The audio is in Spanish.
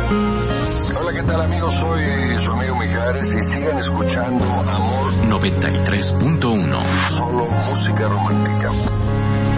Hola, ¿qué tal, amigos? Soy su amigo Mijares y sigan escuchando Amor 93.1. Solo música romántica.